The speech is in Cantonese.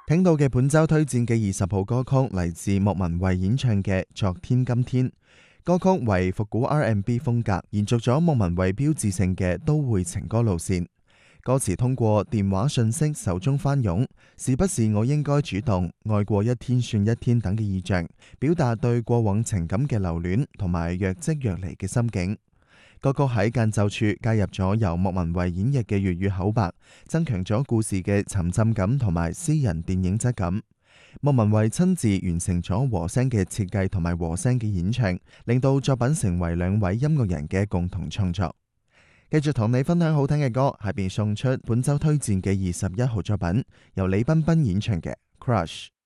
聽到嘅本周推薦嘅20號歌曲嚟自莫文蔚演唱嘅《昨天今天》。歌曲為復古 R&B 風格，延續咗莫文蔚標誌性嘅都會情歌路線。歌詞通過電話訊息手中翻湧，是不是我應該主動愛過一天算一天等嘅意象，表達對過往情感嘅留戀同埋若即若離嘅心境。歌曲喺間奏處加入咗由莫文蔚演繹嘅粵語口白，增強咗故事嘅沉浸感同埋私人電影質感。莫文蔚親自完成咗和聲嘅設計同埋和聲嘅演唱，令到作品成為兩位音樂人嘅共同創作。繼續同你分享好聽嘅歌，下邊送出本周推薦嘅21號作品，由李彬彬演唱嘅《Crush》。